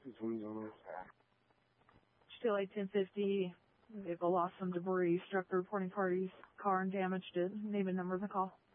220's on us. Still 1050. Vehicle lost some debris. Struck the reporting party's car and damaged it. Name and number of the call.